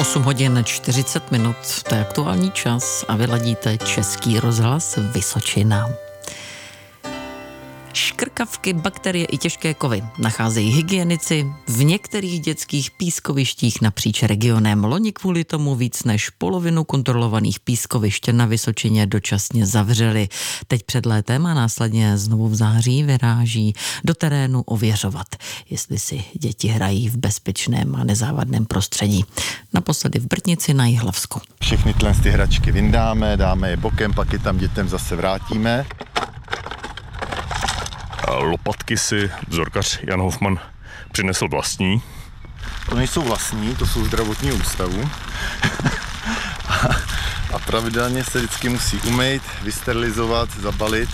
8 hodin 40 minut, to je aktuální čas a vy ladíte Český rozhlas Vysočina. Škrkavky, bakterie i těžké kovy nacházejí hygienici v některých dětských pískovištích napříč regionem. Loni kvůli tomu víc než polovinu kontrolovaných pískovišť na Vysočině dočasně zavřeli. Teď před létem a následně znovu v září vyráží do terénu ověřovat, jestli si děti hrají v bezpečném a nezávadném prostředí. Naposledy v Brtnici na Jihlavsku. Všechny ty hračky vyndáme, dáme je bokem, pak je tam dětem zase vrátíme. Lopatky si vzorkař Jan Hofman přinesl vlastní. To nejsou vlastní, to jsou zdravotního ústavu. A pravidelně se vždycky musí umýt, vysterilizovat, zabalit.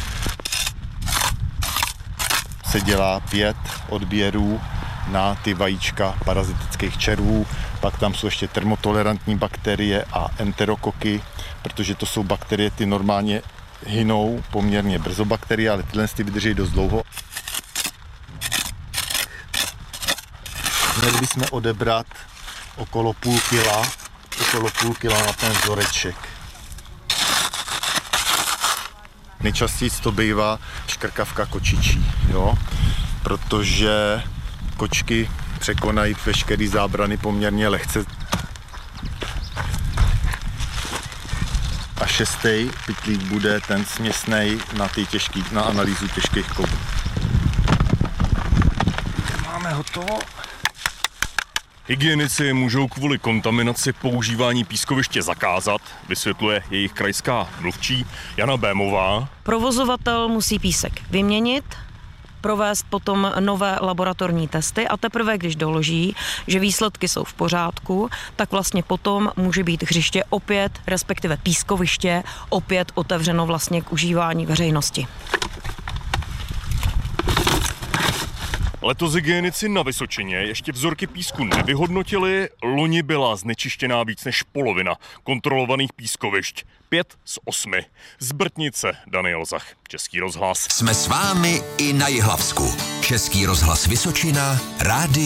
Se dělá 5 odběrů na ty vajíčka parazitických červů. Pak tam jsou ještě termotolerantní bakterie a enterokoky, protože to jsou bakterie, ty normálně hynou poměrně brzo bakterie, ale tyhle vydrží dost dlouho. Měli bychom odebrat okolo půl kila na ten vzoreček. Nejčastěji to bývá škrkavka kočičí, jo? Protože kočky překonají veškerý zábrany poměrně lehce. A 6. pytlík bude ten směsnej na analýzu těžkých kovů. Máme hotovo. Hygienici můžou kvůli kontaminaci používání pískoviště zakázat, vysvětluje jejich krajská mluvčí Jana Bémová. Provozovatel musí písek vyměnit, provést potom nové laboratorní testy a teprve, když doloží, že výsledky jsou v pořádku, tak vlastně potom může být hřiště opět, respektive pískoviště, opět otevřeno vlastně k užívání veřejnosti. Letos hygienici na Vysočině ještě vzorky písku nevyhodnotili, loni byla znečištěná víc než polovina kontrolovaných pískovišť. 5 z 8. Z Brtnice Daniel Zach, Český rozhlas. Jsme s vámi i na Jihlavsku. Český rozhlas Vysočina, rádio